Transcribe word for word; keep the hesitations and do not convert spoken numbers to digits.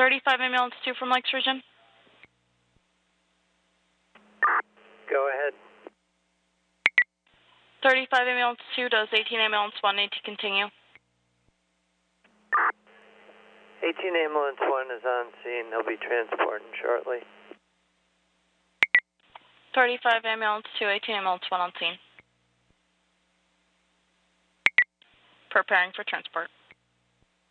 thirty-five ambulance two from Lakes Region. Go ahead. thirty-five ambulance two does eighteen ambulance one need to continue. eighteen ambulance one is on scene. They'll be transporting shortly. thirty-five ambulance two, eighteen ambulance one on scene. Preparing for transport.